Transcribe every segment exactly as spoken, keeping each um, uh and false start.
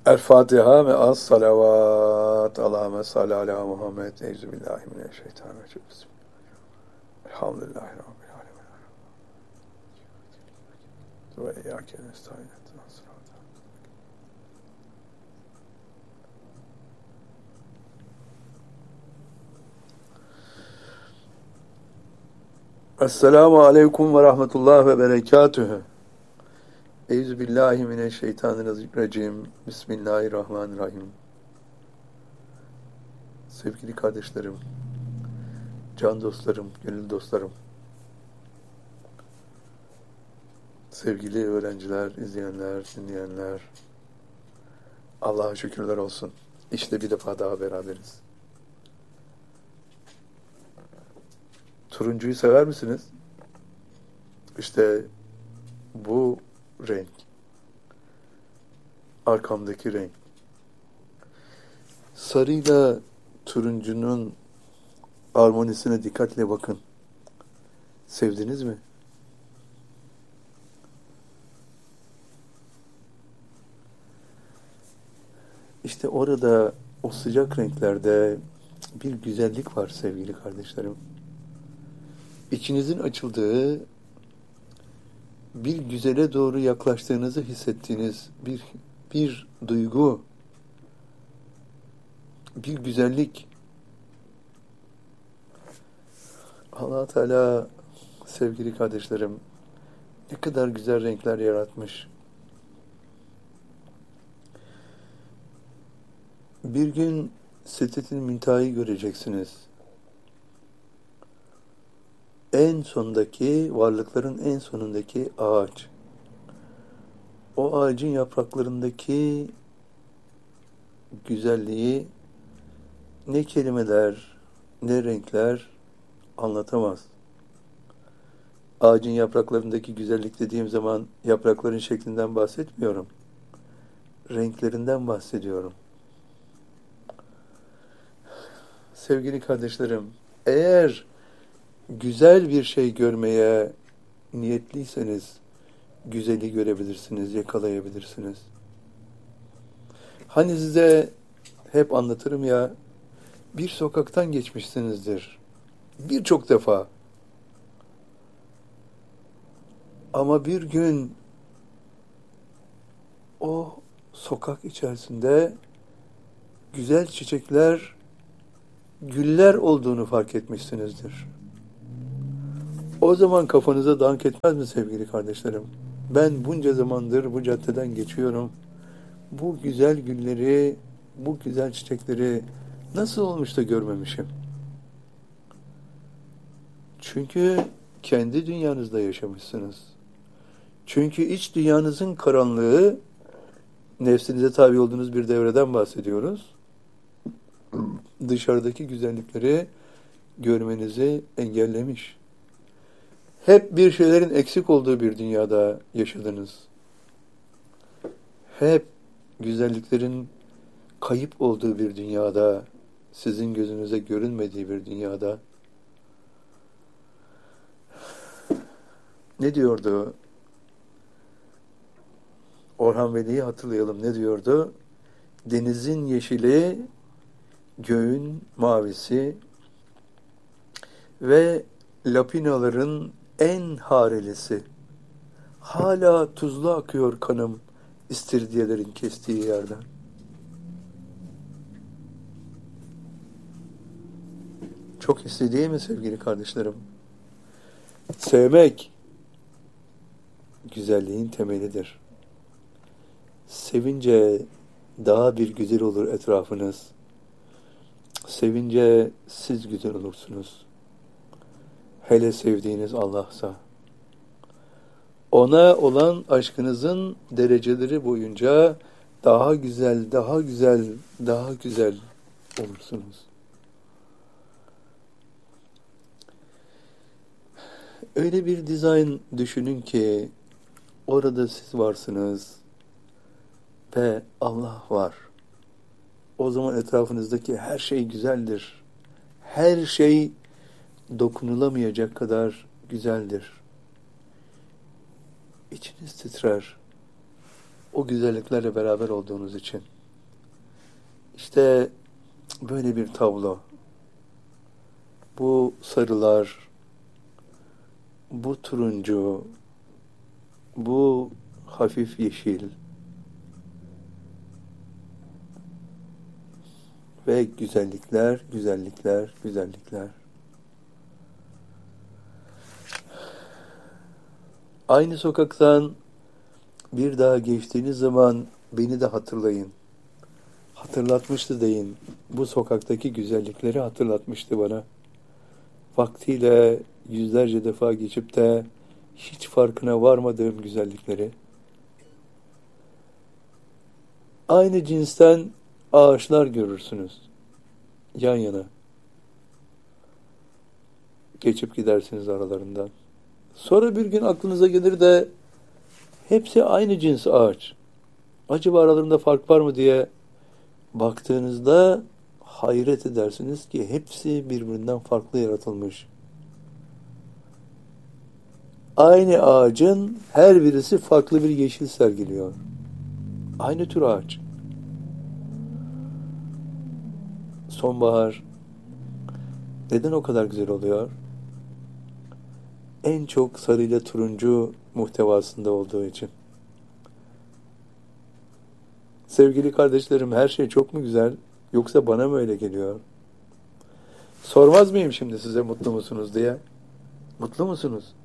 El Fatiha ve az salavat. Allahümme salli ala Muhammed. Euzubillahimineşşeytanirracim. Elhamdülillahi Rabbil alemin. Ve iyyâke nestaîn. Esselamu aleyküm ve rahmetullah ve berekatühü. Euzubillahimineşşeytanirracim. Bismillahirrahmanirrahim. Sevgili kardeşlerim, can dostlarım, gönül dostlarım, sevgili öğrenciler, izleyenler, dinleyenler, Allah'a şükürler olsun. İşte bir defa daha beraberiz. Turuncuyu sever misiniz? İşte bu renk. Arkamdaki renk. Sarıyla turuncunun armonisine dikkatle bakın. Sevdiniz mi? İşte orada o sıcak renklerde bir güzellik var sevgili kardeşlerim. İçinizin açıldığı, bir güzele doğru yaklaştığınızı hissettiğiniz bir bir duygu, bir güzellik. Allah Teala sevgili kardeşlerim ne kadar güzel renkler yaratmış. Bir gün Sidretil Münteha'yı göreceksiniz. En sondaki, varlıkların en sonundaki ağaç. O ağacın yapraklarındaki güzelliği ne kelimeler, ne renkler anlatamaz. Ağacın yapraklarındaki güzellik dediğim zaman yaprakların şeklinden bahsetmiyorum. Renklerinden bahsediyorum. Sevgili kardeşlerim, eğer güzel bir şey görmeye niyetliyseniz güzeli görebilirsiniz, yakalayabilirsiniz. Hani size hep anlatırım ya, bir sokaktan geçmişsinizdir. Birçok defa. Ama bir gün o sokak içerisinde güzel çiçekler, güller olduğunu fark etmişsinizdir. O zaman kafanıza dank etmez mi sevgili kardeşlerim? Ben bunca zamandır bu caddeden geçiyorum. Bu güzel gülleri, bu güzel çiçekleri nasıl olmuş da görmemişim? Çünkü kendi dünyanızda yaşamışsınız. Çünkü iç dünyanızın karanlığı, nefsinize tabi olduğunuz bir devreden bahsediyoruz. Dışarıdaki güzellikleri görmenizi engellemiş. Hep bir şeylerin eksik olduğu bir dünyada yaşadınız. Hep güzelliklerin kayıp olduğu bir dünyada, sizin gözünüze görünmediği bir dünyada. Ne diyordu? Orhan Veli'yi hatırlayalım. Ne diyordu? Denizin yeşili, göğün mavisi ve lapinaların en harelisi. Hala tuzlu akıyor kanım istiridiyelerin kestiği yerden. Çok hissi değil mi sevgili kardeşlerim? Sevmek güzelliğin temelidir. Sevince daha bir güzel olur etrafınız. Sevince siz güzel olursunuz. Hele sevdiğiniz Allah'sa. Ona olan aşkınızın dereceleri boyunca daha güzel, daha güzel, daha güzel olursunuz. Öyle bir dizayn düşünün ki orada siz varsınız ve Allah var. O zaman etrafınızdaki her şey güzeldir. Her şey dokunulamayacak kadar güzeldir. İçiniz titrer. o güzelliklerle beraber olduğunuz için. İşte böyle bir tablo. Bu sarılar, bu turuncu, bu hafif yeşil ve güzellikler, güzellikler, güzellikler. Aynı sokaktan bir daha geçtiğiniz zaman beni de hatırlayın. Hatırlatmıştı deyin. Bu sokaktaki güzellikleri hatırlatmıştı bana. Vaktiyle yüzlerce defa geçip de hiç farkına varmadığım güzellikleri. Aynı cinsten ağaçlar görürsünüz. Yan yana. Geçip gidersiniz aralarından. Sonra bir gün aklınıza gelir de hepsi aynı cins ağaç. Acaba aralarında fark var mı diye baktığınızda hayret edersiniz ki hepsi birbirinden farklı yaratılmış. Aynı ağacın her birisi farklı bir yeşil sergiliyor. Aynı tür ağaç. Sonbahar neden o kadar güzel oluyor? En çok sarı ile turuncu muhtevasında olduğu için. Sevgili kardeşlerim, her şey çok mu güzel? Yoksa bana mı öyle geliyor? Sormaz mıyım şimdi size mutlu musunuz diye? Mutlu musunuz?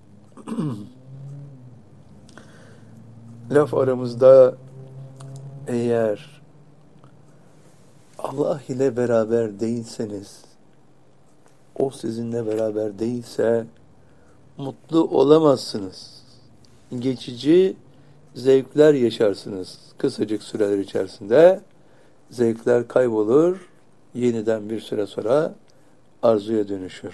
Laf aramızda eğer Allah ile beraber değilseniz, o sizinle beraber değilse mutlu olamazsınız. Geçici zevkler yaşarsınız. Kısacık süreler içerisinde zevkler kaybolur, yeniden bir süre sonra arzuya dönüşür.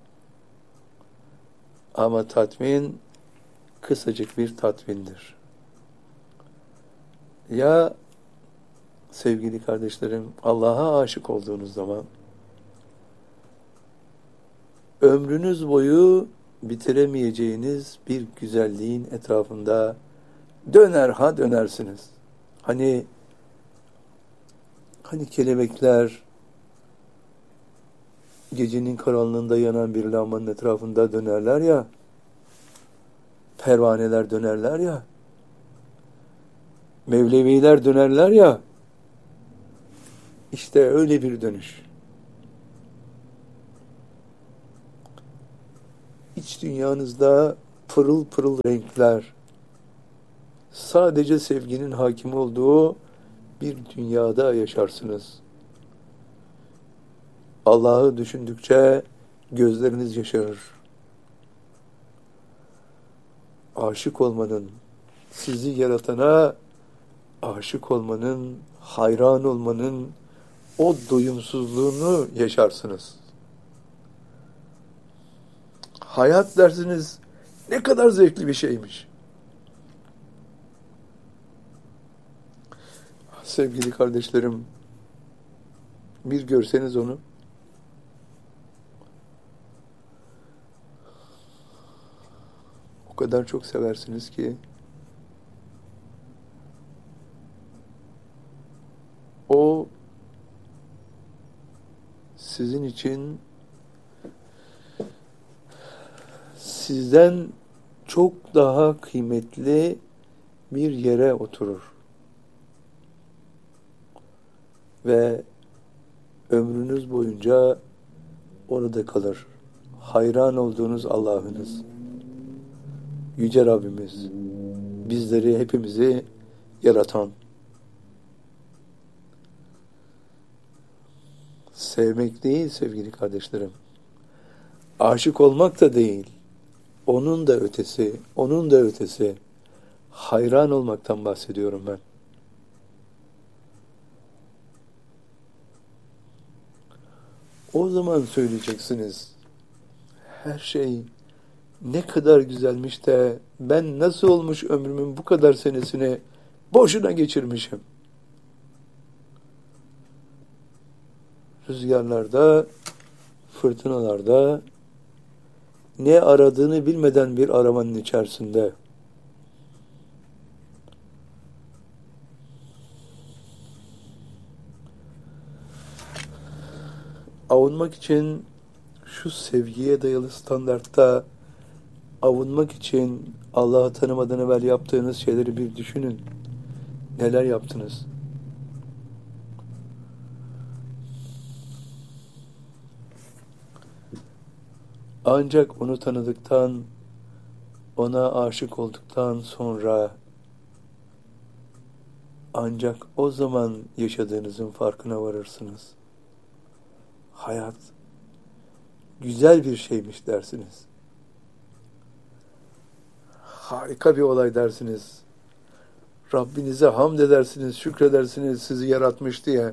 Ama tatmin kısacık bir tatmindir. Ya sevgili kardeşlerim, Allah'a aşık olduğunuz zaman ömrünüz boyu bitiremeyeceğiniz bir güzelliğin etrafında döner ha dönersiniz. Hani hani kelebekler gecenin karanlığında yanan bir lambanın etrafında dönerler ya, pervaneler dönerler ya, Mevleviler dönerler ya, işte öyle bir dönüş. İç dünyanızda pırıl pırıl renkler, sadece sevginin hakim olduğu bir dünyada yaşarsınız. Allah'ı düşündükçe gözleriniz yaşarır. Aşık olmanın, sizi yaratana aşık olmanın, hayran olmanın o doyumsuzluğunu yaşarsınız. Hayat dersiniz ne kadar zevkli bir şeymiş. Sevgili kardeşlerim, bir görseniz onu, o kadar çok seversiniz ki o sizin için sizden çok daha kıymetli bir yere oturur. Ve ömrünüz boyunca orada kalır. Hayran olduğunuz Allah'ınız, Yüce Rabbimiz, bizleri, hepimizi yaratan, sevmek değil sevgili kardeşlerim, aşık olmak da değil, onun da ötesi, onun da ötesi, hayran olmaktan bahsediyorum ben. O zaman söyleyeceksiniz, her şey ne kadar güzelmiş de ben nasıl olmuş ömrümün bu kadar senesini boşuna geçirmişim. Rüzgarlarda, fırtınalarda, ne aradığını bilmeden bir aramanın içerisinde avunmak için şu sevgiye dayalı standartta avunmak için Allah'ı tanımadan evvel yaptığınız şeyleri bir düşünün. Neler yaptınız? Ancak onu tanıdıktan, ona aşık olduktan sonra ancak o zaman yaşadığınızın farkına varırsınız. Hayat güzel bir şeymiş dersiniz. Harika bir olay dersiniz. Rabbinize hamd edersiniz, şükredersiniz sizi yaratmış diye.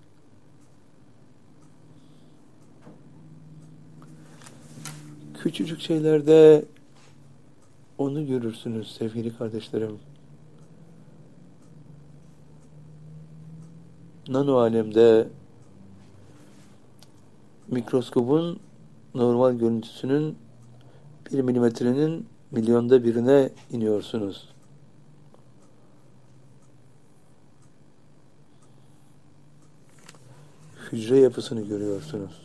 Küçücük şeylerde onu görürsünüz sevgili kardeşlerim. Nano alemde mikroskobun normal görüntüsünün bir milimetrenin milyonda birine iniyorsunuz. Hücre yapısını görüyorsunuz.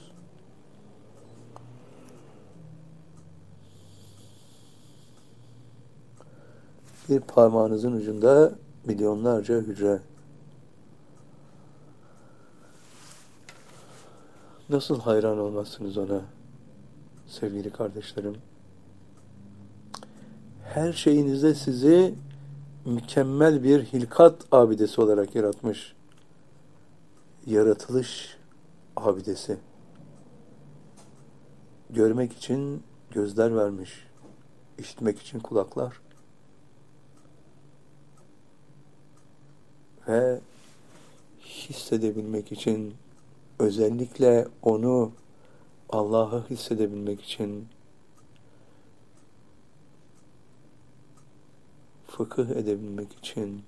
Bir parmağınızın ucunda milyonlarca hücre. Nasıl hayran olmazsınız ona sevgili kardeşlerim? Her şeyinizde sizi mükemmel bir hilkat abidesi olarak yaratmış. Yaratılış abidesi. Görmek için gözler vermiş. İşitmek için kulaklar. Ve hissedebilmek için, özellikle onu, Allah'ı hissedebilmek için fıkıh edebilmek için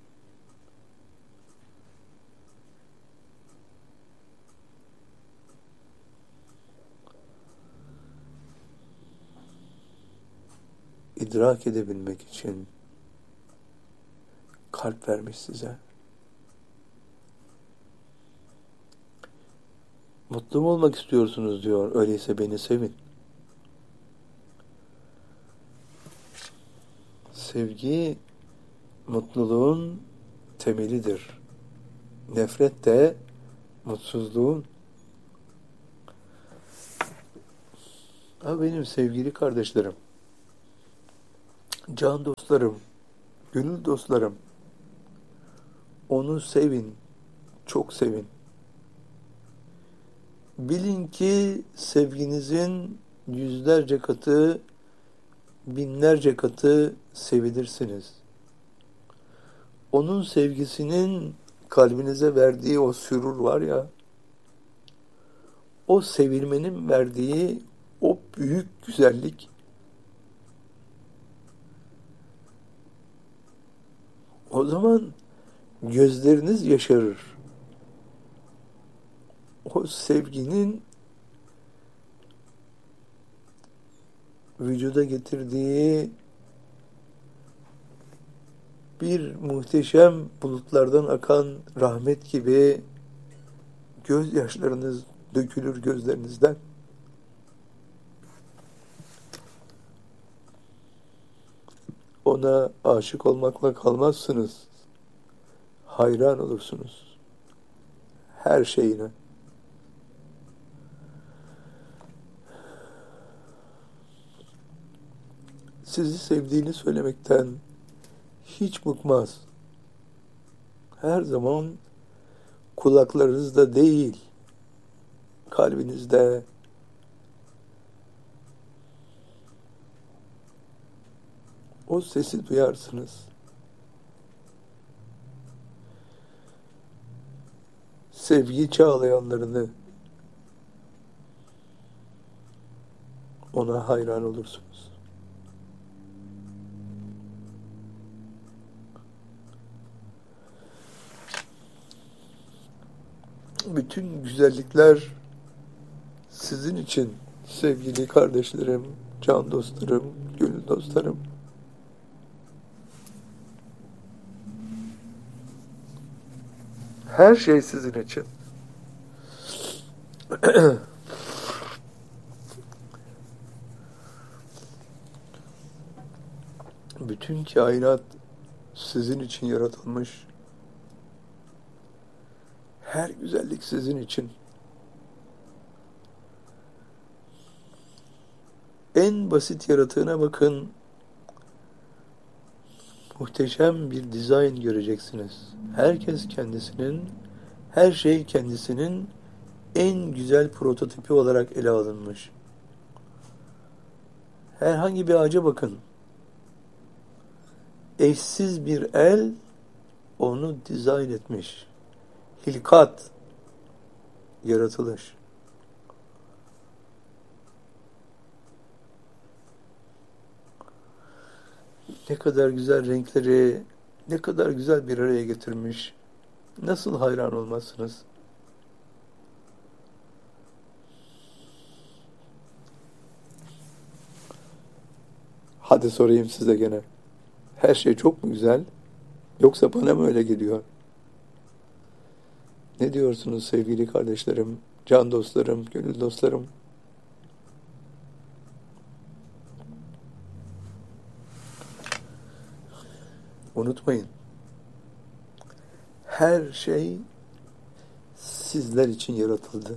idrak edebilmek için kalp vermiş size. Mutlu mu olmak istiyorsunuz diyor. Öyleyse beni sevin. Sevgi mutluluğun temelidir. Nefret de mutsuzluğun. Ha benim sevgili kardeşlerim, can dostlarım, gönül dostlarım, onu sevin, çok sevin. Bilin ki sevginizin yüzlerce katı, binlerce katı sevilirsiniz. Onun sevgisinin kalbinize verdiği o sürur var ya, o sevilmenin verdiği o büyük güzellik, o zaman gözleriniz yaşarır. O sevginin vücuda getirdiği bir muhteşem bulutlardan akan rahmet gibi gözyaşlarınız dökülür gözlerinizden. Ona aşık olmakla kalmazsınız. Hayran olursunuz. Her şeyine. Sizi sevdiğini söylemekten hiç bıkmaz. Her zaman kulaklarınızda değil, kalbinizde, o sesi duyarsınız. Sevgi çağlayanlarını, ona hayran olursunuz. Bütün güzellikler sizin için sevgili kardeşlerim, can dostlarım, gönül dostlarım. Her şey sizin için. Bütün kainat sizin için yaratılmış. Her güzellik sizin için. En basit yaratığına bakın. Muhteşem bir dizayn göreceksiniz. Herkes kendisinin, her şey kendisinin en güzel prototipi olarak ele alınmış. Herhangi bir ağaca bakın. Eşsiz bir el onu dizayn etmiş. Hilkat, yaratılış. Ne kadar güzel renkleri, ne kadar güzel bir araya getirmiş. Nasıl hayran olmazsınız? Hadi sorayım size gene. Her şey çok mu güzel? Yoksa bana mı öyle geliyor? Ne diyorsunuz sevgili kardeşlerim, can dostlarım, gönül dostlarım? Unutmayın. Her şey sizler için yaratıldı.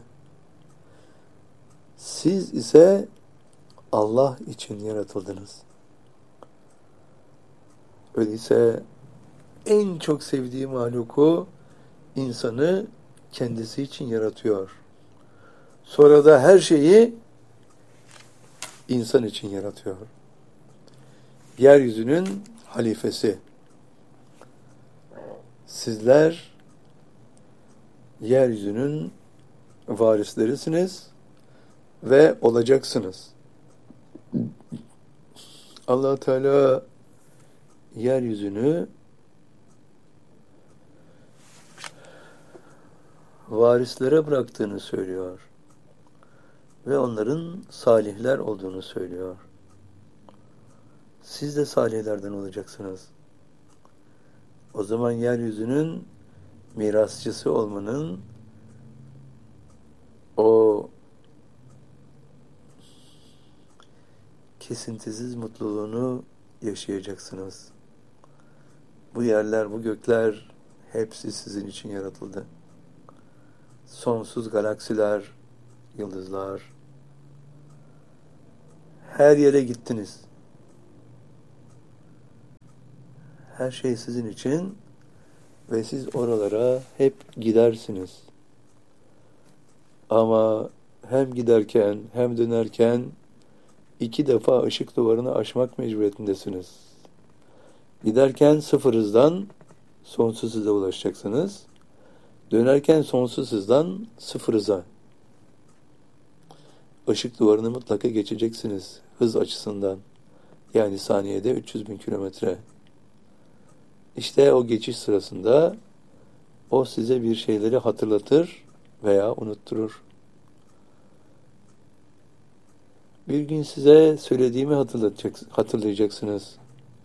Siz ise Allah için yaratıldınız. Öyleyse en çok sevdiği mahluku, insanı kendisi için yaratıyor. Sonra da her şeyi insan için yaratıyor. Yeryüzünün halifesi. Sizler yeryüzünün varislerisiniz ve olacaksınız. Allah Teala yeryüzünü varislere bıraktığını söylüyor ve onların salihler olduğunu söylüyor. Siz de salihlerden olacaksınız. O zaman yeryüzünün mirasçısı olmanın o kesintisiz mutluluğunu yaşayacaksınız. Bu yerler, bu gökler hepsi sizin için yaratıldı. Sonsuz galaksiler, yıldızlar. Her yere gittiniz. Her şey sizin için ve siz oralara hep gidersiniz. Ama hem giderken hem dönerken iki defa ışık duvarını aşmak mecburiyetindesiniz. Giderken sıfır hızdan sonsuz hıza ulaşacaksınız. Dönerken sonsuz hızdan sıfır hıza. Işık duvarını mutlaka geçeceksiniz hız açısından. Yani saniyede üç yüz bin kilometre. İşte o geçiş sırasında o size bir şeyleri hatırlatır veya unutturur. Bir gün size söylediğimi hatırlayacaksınız.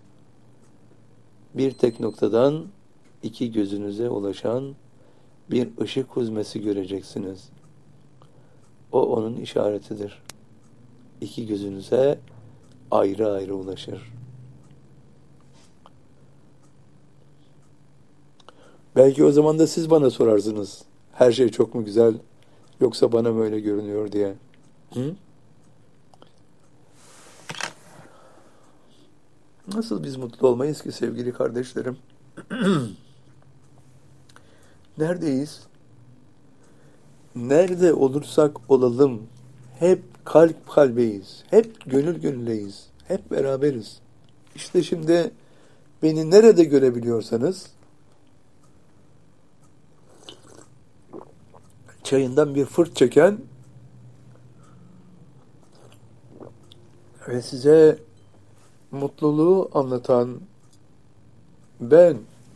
Bir tek noktadan iki gözünüze ulaşan bir ışık huzmesi göreceksiniz. O onun işaretidir. İki gözünüze ayrı ayrı ulaşır. Belki o zaman da siz bana sorarsınız. Her şey çok mu güzel, yoksa bana mı öyle görünüyor diye. Hı? Nasıl biz mutlu olmayız ki sevgili kardeşlerim? Neredeyiz? Nerede olursak olalım, hep kalp kalbeyiz, hep gönül gönüldeyiz, hep beraberiz. İşte şimdi beni nerede görebiliyorsanız, çayından bir fırt çeken ve size mutluluğu anlatan ben,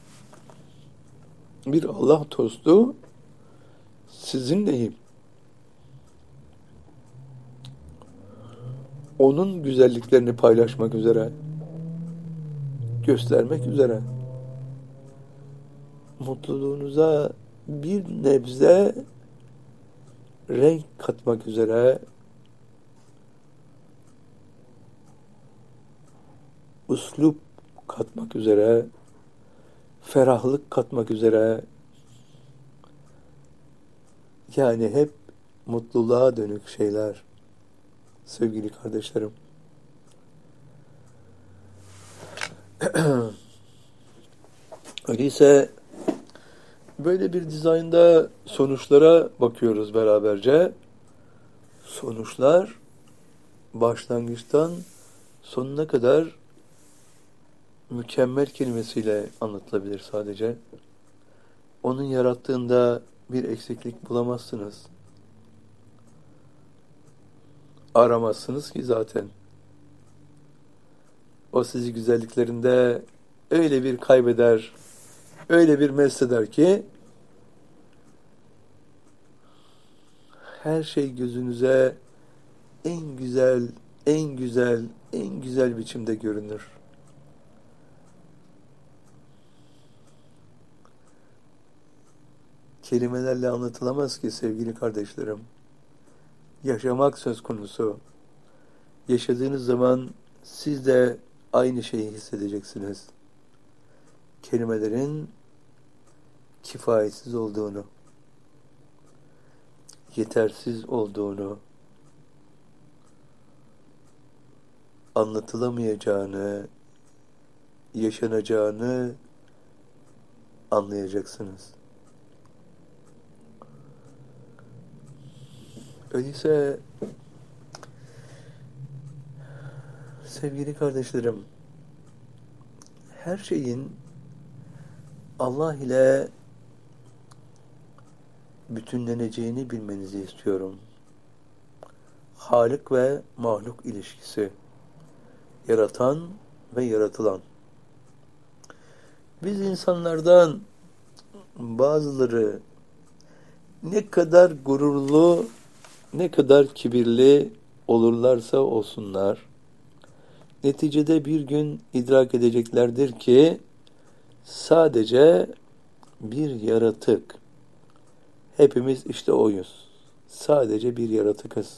bir Allah dostu sizinleyim. Onun güzelliklerini paylaşmak üzere, göstermek üzere, mutluluğunuza bir nebze renk katmak üzere, üslup katmak üzere, ferahlık katmak üzere, yani hep mutluluğa dönük şeyler sevgili kardeşlerim. Öyleyse böyle bir dizaynda sonuçlara bakıyoruz beraberce. Sonuçlar başlangıçtan sonuna kadar mükemmel kelimesiyle anlatılabilir sadece. Onun yarattığında bir eksiklik bulamazsınız. Aramazsınız ki zaten. O sizi güzelliklerinde öyle bir kaybeder, öyle bir mesleder ki her şey gözünüze en güzel, en güzel, en güzel biçimde görünür. Kelimelerle anlatılamaz ki sevgili kardeşlerim. Yaşamak söz konusu. Yaşadığınız zaman siz de aynı şeyi hissedeceksiniz. Kelimelerin kifayetsiz olduğunu, yetersiz olduğunu, anlatılamayacağını, yaşanacağını anlayacaksınız. Öyleyse sevgili kardeşlerim, her şeyin Allah ile bütünleneceğini bilmenizi istiyorum. Halik ve mahluk ilişkisi, yaratan ve yaratılan. Biz insanlardan bazıları ne kadar gururlu, ne kadar kibirli olurlarsa olsunlar, neticede bir gün idrak edeceklerdir ki sadece bir yaratık. Hepimiz işte oyuz. Sadece bir yaratıkız.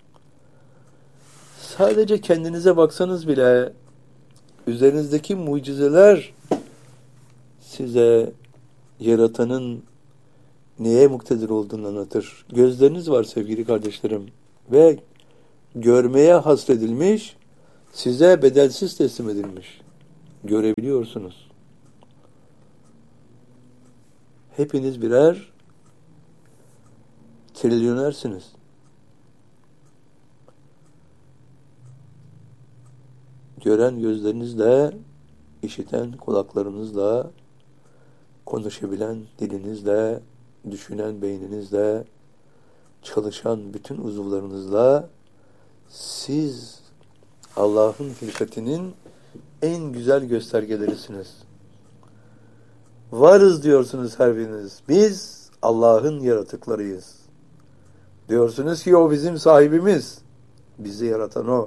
Sadece kendinize baksanız bile üzerinizdeki mucizeler size yaratanın neye muktedir olduğunu anlatır. Gözleriniz var sevgili kardeşlerim ve görmeye hasredilmiş, size bedelsiz teslim edilmiş. Görebiliyorsunuz. Hepiniz birer trilyonersiniz. Gören gözlerinizle, işiten kulaklarınızla, konuşabilen dilinizle, düşünen beyninizle, çalışan bütün uzuvlarınızla siz Allah'ın hilkatinin en güzel göstergelerisiniz. Varız diyorsunuz her biriniz. Biz Allah'ın yaratıklarıyız. Diyorsunuz ki o bizim sahibimiz. Bizi yaratan o.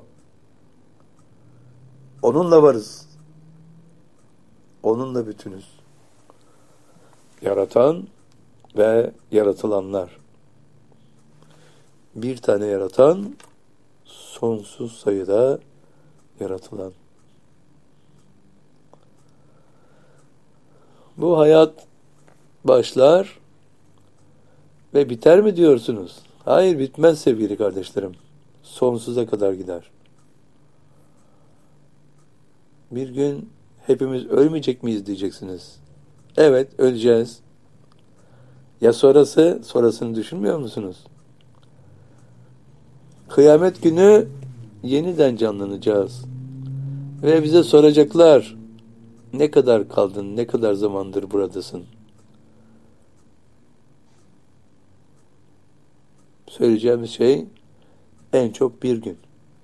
Onunla varız. Onunla bütünüz. Yaratan ve yaratılanlar. Bir tane yaratan, sonsuz sayıda yaratılan. Bu hayat başlar ve biter mi diyorsunuz? Hayır, bitmez sevgili kardeşlerim. Sonsuza kadar gider. Bir gün hepimiz ölmeyecek miyiz diyeceksiniz. Evet, öleceğiz. Ya sonrası, sonrasını düşünmüyor musunuz? Kıyamet günü yeniden canlanacağız. Ve bize soracaklar, ne kadar kaldın, ne kadar zamandır buradasın? Söyleyeceğimiz şey, en çok bir gün.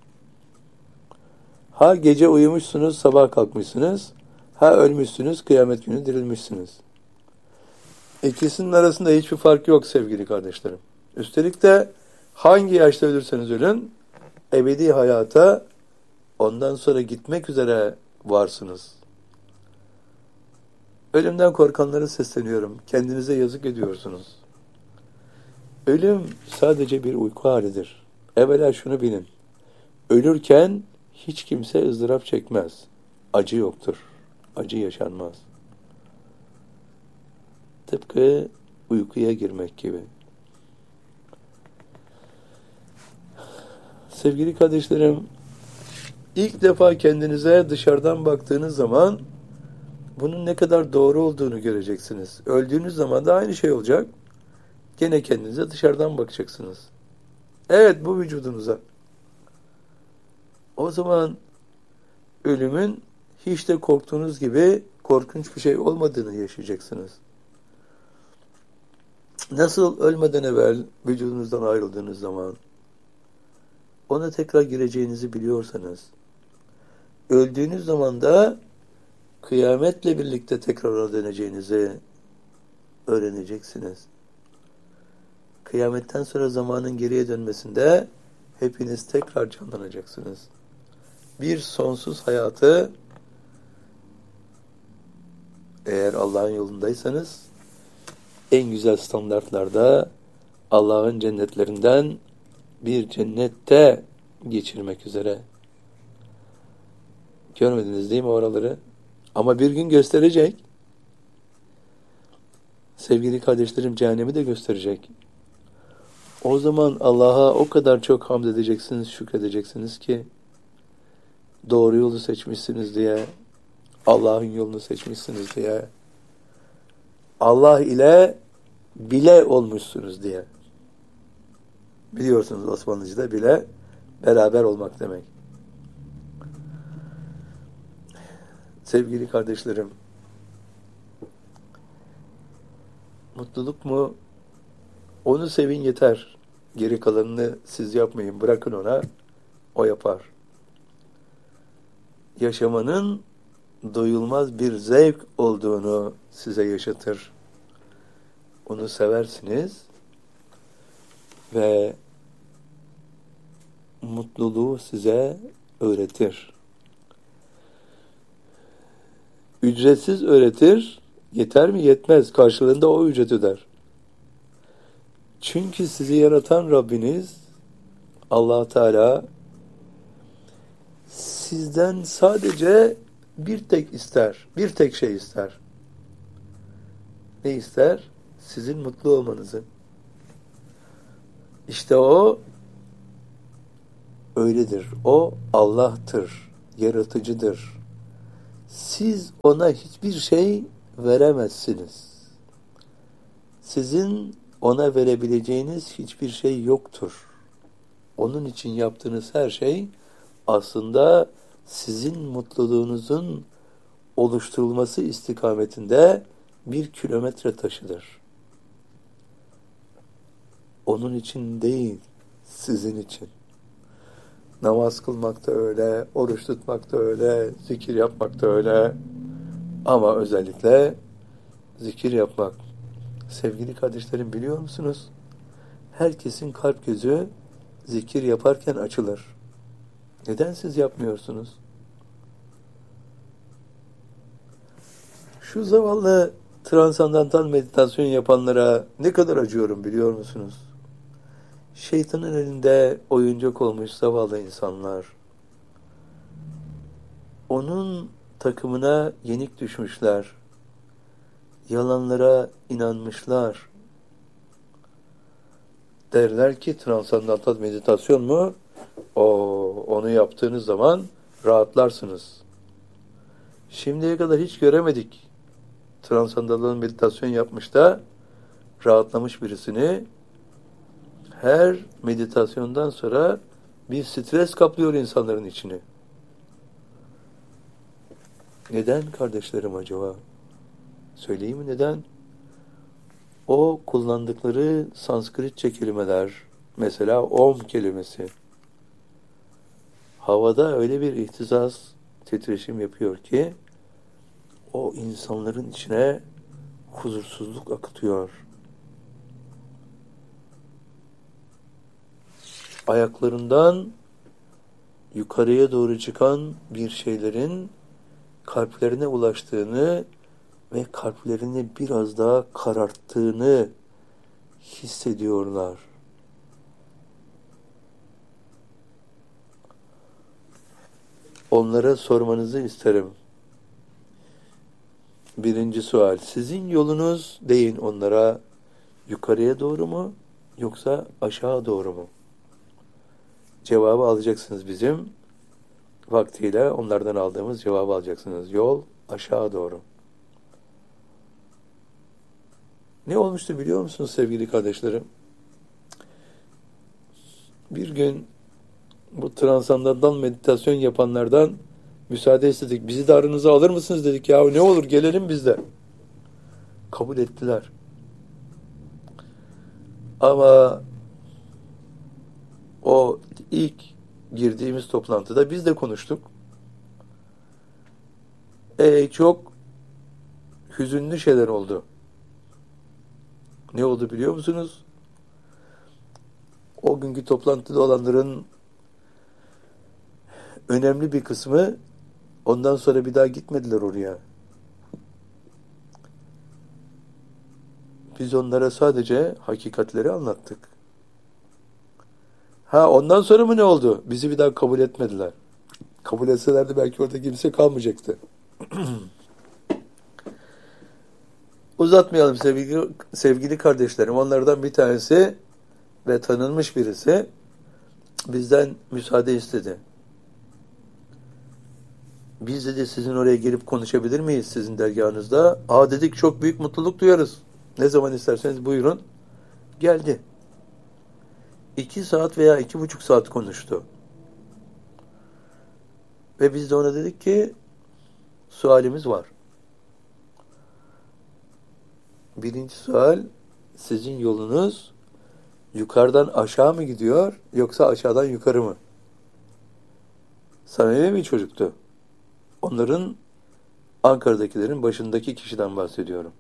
Ha gece uyumuşsunuz, sabah kalkmışsınız, ha ölmüşsünüz, kıyamet günü dirilmişsiniz. İkisinin arasında hiçbir fark yok sevgili kardeşlerim. Üstelik de hangi yaşta ölürseniz ölün, ebedi hayata ondan sonra gitmek üzere varsınız. Ölümden korkanlara sesleniyorum. Kendinize yazık ediyorsunuz. Ölüm sadece bir uyku halidir. Evvela şunu bilin. Ölürken hiç kimse ızdırap çekmez. Acı yoktur. acı yaşanmaz. Tıpkı uykuya girmek gibi. Sevgili kardeşlerim, ilk defa kendinize dışarıdan baktığınız zaman bunun ne kadar doğru olduğunu göreceksiniz. Öldüğünüz zaman da aynı şey olacak. Gene kendinize dışarıdan bakacaksınız. Evet, bu vücudunuza. O zaman ölümün hiç de korktuğunuz gibi korkunç bir şey olmadığını yaşayacaksınız. Nasıl ölmeden evvel vücudunuzdan ayrıldığınız zaman ona tekrar gireceğinizi biliyorsanız, öldüğünüz zaman da kıyametle birlikte tekrar ona döneceğinizi öğreneceksiniz. Kıyametten sonra zamanın geriye dönmesinde hepiniz tekrar canlanacaksınız. Bir sonsuz hayatı, eğer Allah'ın yolundaysanız, en güzel standartlarda Allah'ın cennetlerinden bir cennette geçirmek üzere. Görmediniz değil mi oraları? Ama bir gün gösterecek. Sevgili kardeşlerim, cehennemi de gösterecek. O zaman Allah'a o kadar çok hamd edeceksiniz, şükredeceksiniz ki doğru yolu seçmişsiniz diye, Allah'ın yolunu seçmişsiniz diye, Allah ile bile olmuşsunuz diye. Biliyorsunuz Osmanlıca'da bile beraber olmak demek. Sevgili kardeşlerim, mutluluk mu? Onu sevin yeter. Geri kalanını siz yapmayın. Bırakın ona. O yapar. Yaşamanın doyulmaz bir zevk olduğunu size yaşatır. Onu seversiniz ve mutluluğu size öğretir. Ücretsiz öğretir. Yeter mi? Yetmez. Karşılığında o ücret öder. Çünkü sizi yaratan Rabbiniz Allah Teala sizden sadece bir tek ister. Bir tek şey ister. Ne ister? Sizin mutlu olmanızı. İşte o öyledir. O Allah'tır. Yaratıcıdır. Siz ona hiçbir şey veremezsiniz. Sizin ona verebileceğiniz hiçbir şey yoktur. Onun için yaptığınız her şey aslında sizin mutluluğunuzun oluşturulması istikametinde bir kilometre taşıdır. Onun için değil, sizin için. Namaz kılmak da öyle, oruç tutmak da öyle, zikir yapmak da öyle. Ama özellikle zikir yapmak. Sevgili kardeşlerim, biliyor musunuz? Herkesin kalp gözü zikir yaparken açılır. Neden siz yapmıyorsunuz? Şu zavallı transandantal meditasyon yapanlara ne kadar acıyorum biliyor musunuz? Şeytanın elinde oyuncak olmuş zavallı insanlar. Onun takımına yenik düşmüşler. Yalanlara inanmışlar. Derler ki transandantal meditasyon mu? O, onu yaptığınız zaman rahatlarsınız. Şimdiye kadar hiç göremedik. Transandantal meditasyon yapmış da rahatlamış birisini. Her meditasyondan sonra bir stres kaplıyor insanların içini. Neden kardeşlerim acaba? Söyleyeyim mi neden? O kullandıkları Sanskritçe kelimeler, mesela Om kelimesi, havada öyle bir ihtizaz, titreşim yapıyor ki o insanların içine huzursuzluk akıtıyor. Ayaklarından yukarıya doğru çıkan bir şeylerin kalplerine ulaştığını ve kalplerini biraz daha kararttığını hissediyorlar. Onlara sormanızı isterim. Birinci sual. Sizin yolunuz deyin onlara yukarıya doğru mu yoksa aşağı doğru mu? Cevabı alacaksınız bizim. Vaktiyle onlardan aldığımız cevabı alacaksınız. Yol aşağı doğru. Ne olmuştu biliyor musunuz sevgili kardeşlerim? Bir gün bu transandantal meditasyon yapanlardan müsaade istedik. Bizi de aranıza alır mısınız dedik. Ya ne olur gelelim biz de. Kabul ettiler. Ama o ilk girdiğimiz toplantıda biz de konuştuk. E, çok hüzünlü şeyler oldu. Ne oldu biliyor musunuz? O günkü toplantıda olanların önemli bir kısmı ondan sonra bir daha gitmediler oraya. Biz onlara sadece hakikatleri anlattık. Ha ondan sonra mı ne oldu? Bizi bir daha kabul etmediler. Kabul etselerdi belki orada kimse kalmayacaktı. Uzatmayalım sevgili, sevgili kardeşlerim. Onlardan bir tanesi ve tanınmış birisi bizden müsaade istedi. Biz dedi sizin oraya gelip konuşabilir miyiz sizin dergahınızda? Aa dedik çok büyük mutluluk duyarız. Ne zaman isterseniz buyurun. Geldi. İki saat veya iki buçuk saat konuştu. Ve biz de ona dedik ki sualimiz var. Birinci sual, sizin yolunuz yukarıdan aşağı mı gidiyor yoksa aşağıdan yukarı mı? Samimi bir çocuktu. Onların Ankara'dakilerin başındaki kişiden bahsediyorum.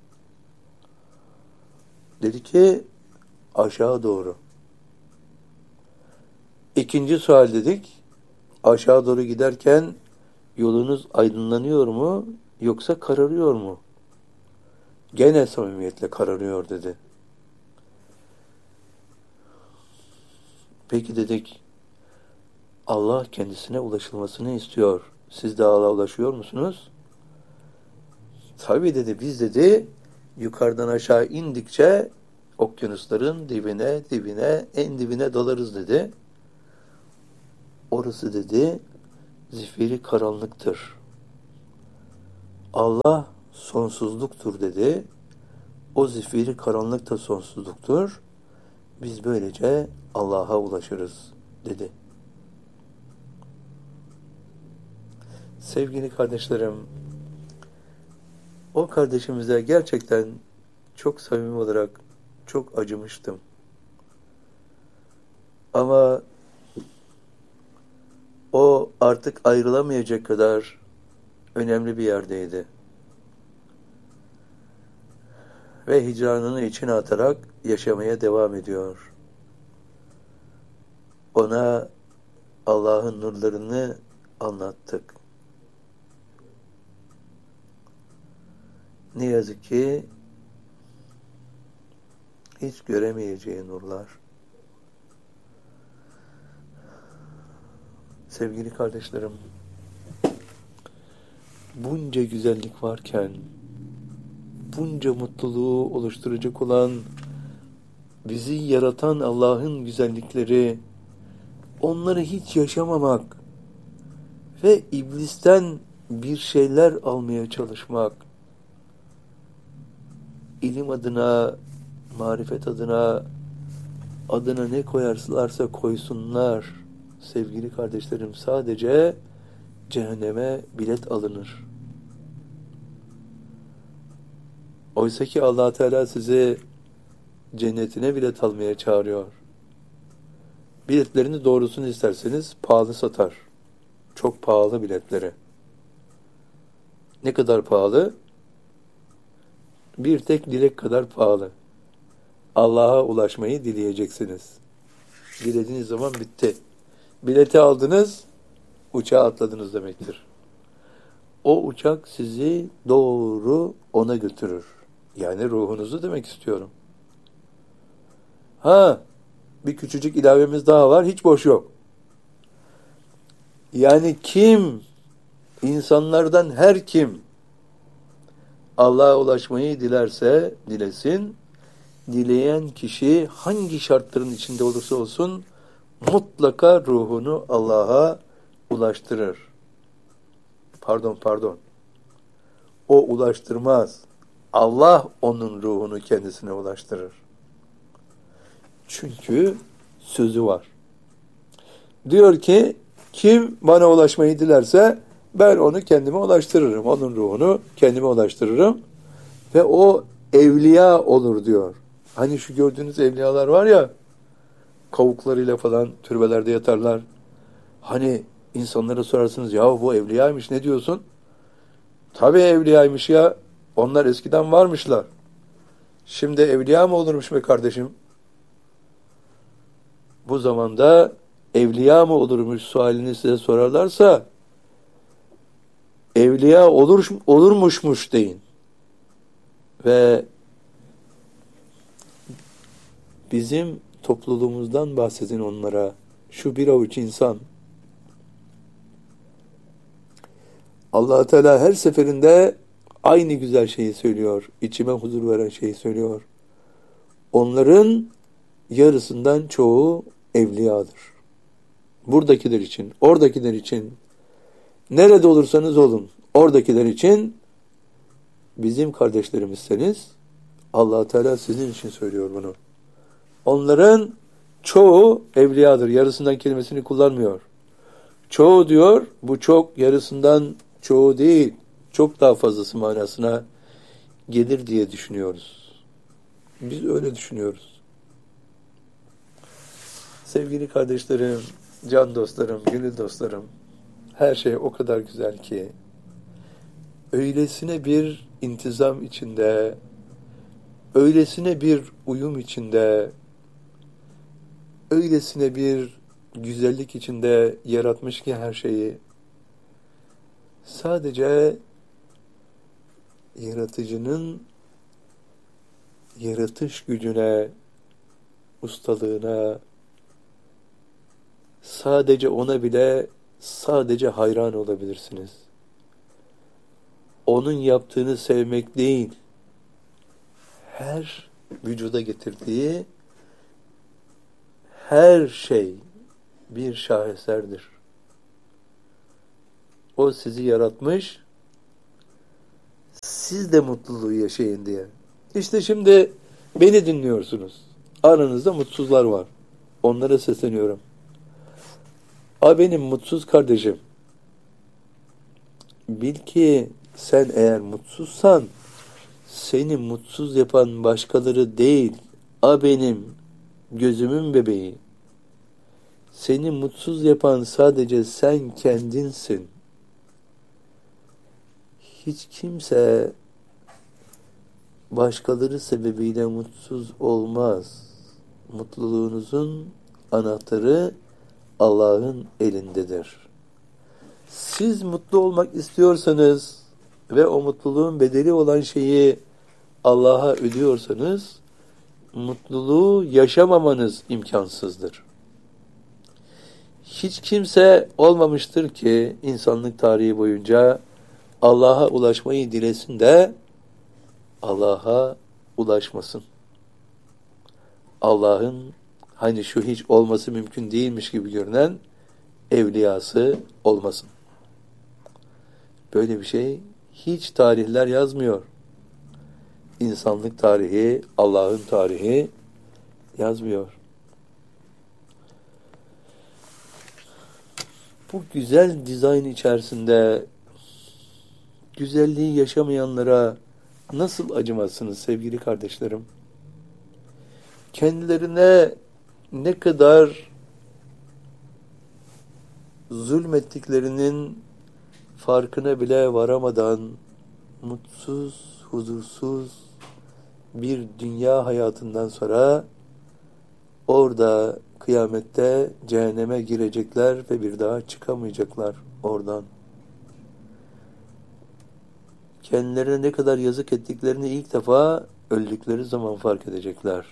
Dedi ki aşağı doğru. İkinci sual dedik. Aşağı doğru giderken yolunuz aydınlanıyor mu yoksa kararıyor mu? Gene samimiyetle kararıyor dedi. Peki dedik, Allah kendisine ulaşılmasını istiyor. Siz de Allah'a ulaşıyor musunuz? Tabii dedi, biz dedi yukarıdan aşağı indikçe okyanusların dibine, dibine, en dibine dalarız dedi. Orası dedi zifiri karanlıktır. Allah sonsuzluktur dedi. O zifiri karanlık da sonsuzluktur. Biz böylece Allah'a ulaşırız dedi. Sevgili kardeşlerim, o kardeşimize gerçekten çok samimi olarak çok acımıştım. Ama o artık ayrılamayacak kadar önemli bir yerdeydi. Ve hicranını içine atarak yaşamaya devam ediyor. Ona Allah'ın nurlarını anlattık. Ne yazık ki hiç göremeyeceği nurlar. Sevgili kardeşlerim, bunca güzellik varken, bunca mutluluğu oluşturacak olan, bizi yaratan Allah'ın güzellikleri, onları hiç yaşamamak ve iblisten bir şeyler almaya çalışmak, ilim adına, marifet adına, adına ne koyarlarsa koysunlar, sevgili kardeşlerim, sadece cehenneme bilet alınır. Oysa ki Allah Teala sizi cennetine bilet almaya çağırıyor. Biletlerini doğrusunu isterseniz pahalı satar. Çok pahalı biletleri. Ne kadar pahalı? Bir tek dilek kadar pahalı. Allah'a ulaşmayı dileyeceksiniz. Dilediğiniz zaman bitti. Bileti aldınız, uçağa atladınız demektir. O uçak sizi doğru ona götürür. Yani ruhunuzu demek istiyorum. Ha, bir küçücük ilavemiz daha var, hiç boş yok. Yani kim, insanlardan her kim Allah'a ulaşmayı dilerse dilesin, dileyen kişi hangi şartların içinde olursa olsun mutlaka ruhunu Allah'a ulaştırır. Pardon, pardon. O ulaştırmaz. Allah onun ruhunu kendisine ulaştırır. Çünkü sözü var. Diyor ki, kim bana ulaşmayı dilerse ben onu kendime ulaştırırım. Onun ruhunu kendime ulaştırırım. Ve o evliya olur diyor. Hani şu gördüğünüz evliyalar var ya, kavuklarıyla falan türbelerde yatarlar. Hani insanlara sorarsınız, ya bu evliyaymış, ne diyorsun? Tabii evliyaymış ya. Onlar eskiden varmışlar. Şimdi evliya mı olurmuş be kardeşim? Bu zamanda evliya mı olurmuş sualini size sorarlarsa evliya olur, olurmuşmuş deyin. Ve bizim topluluğumuzdan bahsedin onlara. Şu bir avuç insan. Allah Teala her seferinde aynı güzel şeyi söylüyor. İçime huzur veren şeyi söylüyor. Onların yarısından çoğu evliyadır. Buradakiler için, oradakiler için, nerede olursanız olun, oradakiler için bizim kardeşlerimizseniz Allah Teala sizin için söylüyor bunu. Onların çoğu evliyadır. Yarısından kelimesini kullanmıyor. Çoğu diyor, bu çok yarısından çoğu değil, çok daha fazlası manasına gelir diye düşünüyoruz. Biz öyle düşünüyoruz. Sevgili kardeşlerim, can dostlarım, gönül dostlarım, her şey o kadar güzel ki, öylesine bir intizam içinde, öylesine bir uyum içinde, öylesine bir güzellik içinde yaratmış ki her şeyi, sadece yaratıcının yaratış gücüne, ustalığına, sadece ona bile sadece hayran olabilirsiniz. Onun yaptığını sevmek değil, her vücuda getirdiği her şey bir şaheserdir. O sizi yaratmış, siz de mutluluğu yaşayın diye. İşte şimdi beni dinliyorsunuz. Aranızda mutsuzlar var. Onlara sesleniyorum. A benim mutsuz kardeşim. Bil ki sen eğer mutsuzsan seni mutsuz yapan başkaları değil. A benim gözümün bebeği. Seni mutsuz yapan sadece sen kendinsin. Hiç kimse başkaları sebebiyle mutsuz olmaz. Mutluluğunuzun anahtarı Allah'ın elindedir. Siz mutlu olmak istiyorsanız ve o mutluluğun bedeli olan şeyi Allah'a ödüyorsanız, mutluluğu yaşamamanız imkansızdır. Hiç kimse olmamıştır ki insanlık tarihi boyunca Allah'a ulaşmayı dilesin de Allah'a ulaşmasın. Allah'ın hani şu hiç olması mümkün değilmiş gibi görünen evliyası olmasın. Böyle bir şey hiç tarihler yazmıyor. İnsanlık tarihi, Allah'ın tarihi yazmıyor. Bu güzel dizayn içerisinde güzelliği yaşamayanlara nasıl acımazsınız sevgili kardeşlerim? Kendilerine ne kadar zulmettiklerinin farkına bile varamadan mutsuz, huzursuz bir dünya hayatından sonra orada kıyamette cehenneme girecekler ve bir daha çıkamayacaklar oradan. Kendilerine ne kadar yazık ettiklerini ilk defa öldükleri zaman fark edecekler.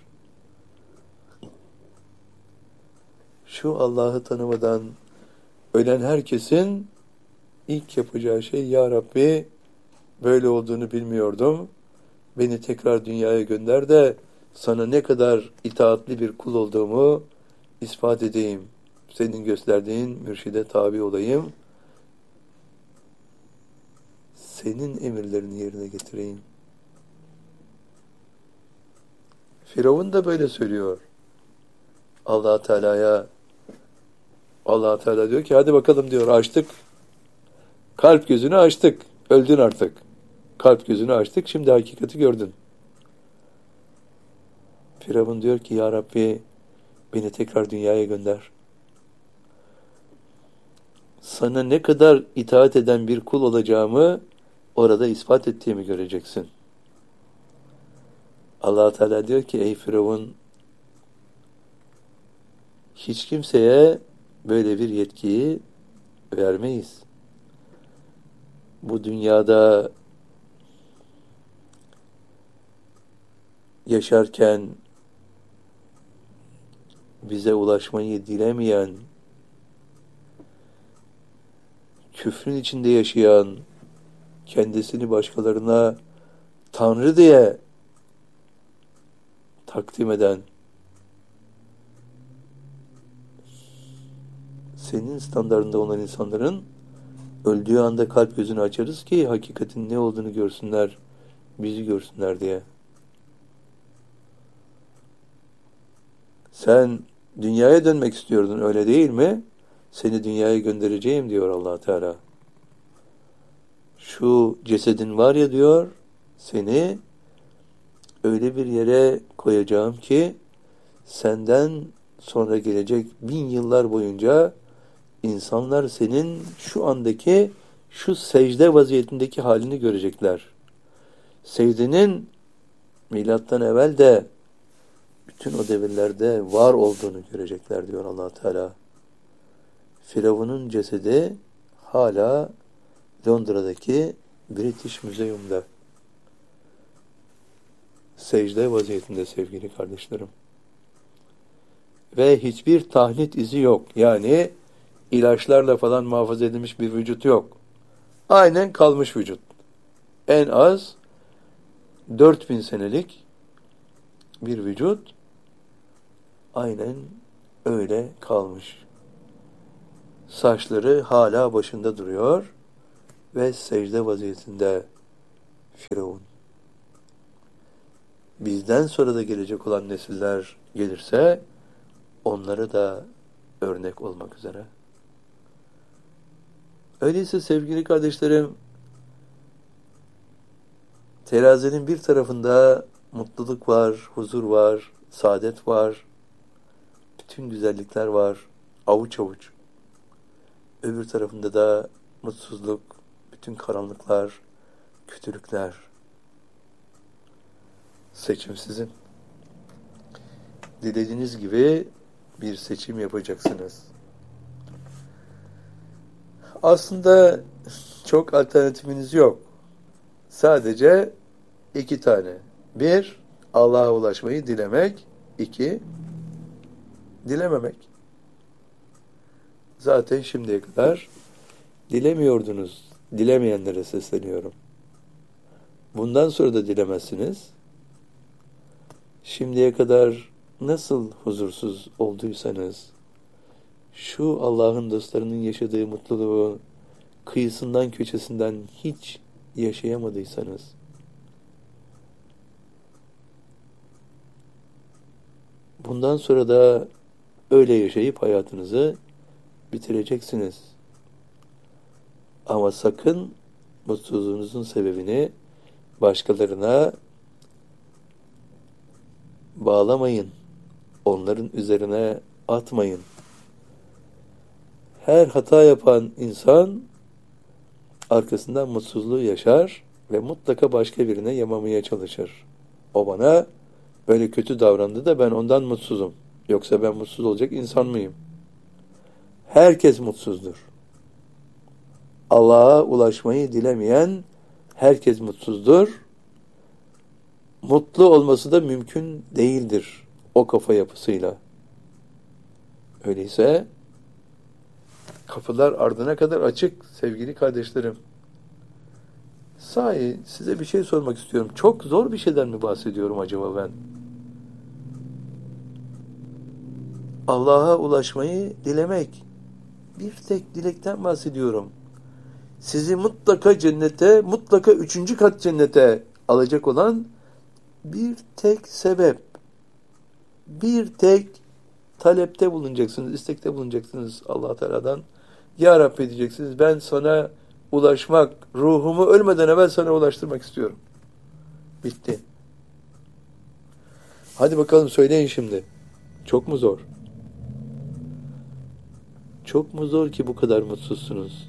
Şu Allah'ı tanımadan ölen herkesin ilk yapacağı şey, Ya Rabbi böyle olduğunu bilmiyordum. Beni tekrar dünyaya gönder de sana ne kadar itaatli bir kul olduğumu ispat edeyim. Senin gösterdiğin mürşide tabi olayım. Senin emirlerini yerine getireyim. Firavun da böyle söylüyor. Allah Teala'ya Allah Teala diyor ki hadi bakalım diyor, açtık. Kalp gözünü açtık. Öldün artık. Kalp gözünü açtık. Şimdi hakikati gördün. Firavun diyor ki ya Rabbi beni tekrar dünyaya gönder. Sana ne kadar itaat eden bir kul olacağımı orada ispat ettiğimi göreceksin. Allah Teala diyor ki ey Firavun, hiç kimseye böyle bir yetkiyi vermeyiz. Bu dünyada yaşarken bize ulaşmayı dilemeyen, küfrün içinde yaşayan, kendisini başkalarına Tanrı diye takdim eden, senin standartında olan insanların öldüğü anda kalp gözünü açarız ki hakikatin ne olduğunu görsünler, bizi görsünler diye. Sen dünyaya dönmek istiyordun, öyle değil mi? Seni dünyaya göndereceğim diyor Allah Teala. Şu cesedin var ya diyor, seni öyle bir yere koyacağım ki senden sonra gelecek bin yıllar boyunca insanlar senin şu andaki şu secde vaziyetindeki halini görecekler. Secdenin milattan evvel de bütün o devirlerde var olduğunu görecekler diyor Allah Teala. Firavun'un cesedi hala Londra'daki British Museum'da secde vaziyetinde sevgili kardeşlerim. Ve hiçbir tahnit izi yok. Yani ilaçlarla falan muhafaza edilmiş bir vücut yok. Aynen kalmış vücut. En az dört bin senelik bir vücut aynen öyle kalmış. Saçları hala başında duruyor ve secde vaziyetinde Firavun. Bizden sonra da gelecek olan nesiller gelirse onlara da örnek olmak üzere. Öyleyse sevgili kardeşlerim, terazinin bir tarafında mutluluk var, huzur var, saadet var, bütün güzellikler var, avuç avuç. Öbür tarafında da mutsuzluk, bütün karanlıklar, kötülükler. Seçim sizin. Dilediğiniz gibi bir seçim yapacaksınız. Aslında çok alternatifiniz yok. Sadece iki tane. Bir, Allah'a ulaşmayı dilemek. İki, dilememek. Zaten şimdiye kadar dilemiyordunuz. Dilemeyenlere sesleniyorum. Bundan sonra da dilemezsiniz. Şimdiye kadar nasıl huzursuz olduysanız, şu Allah'ın dostlarının yaşadığı mutluluğu kıyısından köşesinden hiç yaşayamadıysanız, bundan sonra da öyle yaşayıp hayatınızı bitireceksiniz. Ama sakın mutsuzluğunuzun sebebini başkalarına bağlamayın. Onların üzerine atmayın. Her hata yapan insan arkasından mutsuzluğu yaşar ve mutlaka başka birine yamamaya çalışır. O bana böyle kötü davrandı da ben ondan mutsuzum. Yoksa ben mutsuz olacak insan mıyım? Herkes mutsuzdur. Allah'a ulaşmayı dilemeyen herkes mutsuzdur. Mutlu olması da mümkün değildir o kafa yapısıyla. Öyleyse kapılar ardına kadar açık sevgili kardeşlerim. Sahi size bir şey sormak istiyorum. Çok zor bir şeyden mi bahsediyorum acaba ben? Allah'a ulaşmayı dilemek. Bir tek dilekten bahsediyorum. Sizi mutlaka cennete, mutlaka üçüncü kat cennete alacak olan bir tek sebep. Bir tek talepte bulunacaksınız, istekte bulunacaksınız Allah Teala'dan. Ya Rabbi diyeceksiniz, ben sana ulaşmak, ruhumu ölmeden evvel sana ulaştırmak istiyorum. Bitti. Hadi bakalım söyleyin şimdi. Çok mu zor? Çok mu zor ki bu kadar mutsuzsunuz?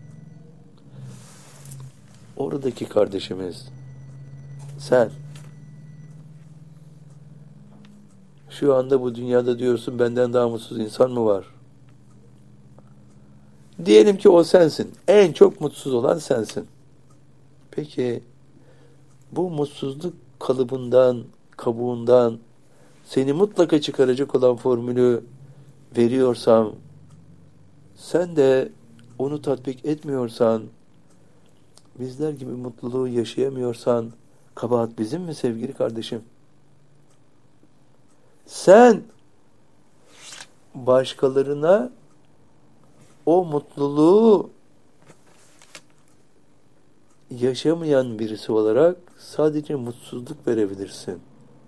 Oradaki kardeşimiz, sen şu anda bu dünyada diyorsun benden daha mutsuz insan mı var? Diyelim ki o sensin. En çok mutsuz olan sensin. Peki bu mutsuzluk kalıbından, kabuğundan seni mutlaka çıkaracak olan formülü veriyorsam, sen de onu tatbik etmiyorsan, bizler gibi mutluluğu yaşayamıyorsan, kabahat bizim mi sevgili kardeşim? Sen başkalarına o mutluluğu yaşamayan birisi olarak sadece mutsuzluk verebilirsin.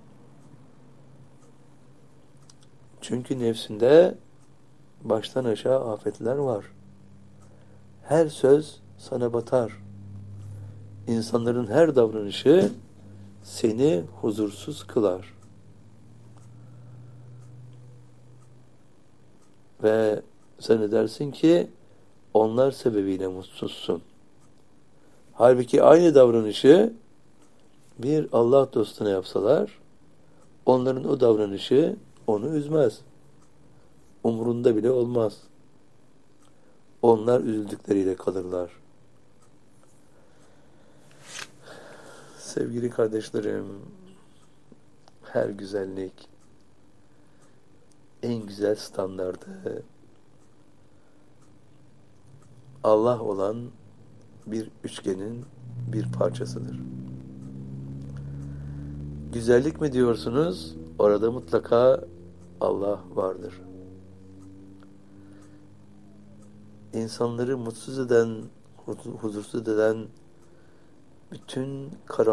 Çünkü nefsinde baştan aşağı afetler var. Her söz sana batar. İnsanların her davranışı seni huzursuz kılar. Ve sen dersin ki onlar sebebiyle mutsuzsun. Halbuki aynı davranışı bir Allah dostuna yapsalar, onların o davranışı onu üzmez. Umrunda bile olmaz. Onlar üzüldükleriyle kalırlar. Sevgili kardeşlerim, her güzellik en güzel standardı Allah olan bir üçgenin bir parçasıdır. Güzellik mi diyorsunuz? Orada mutlaka Allah vardır. İnsanları mutsuz eden, huzursuz eden bütün karanlık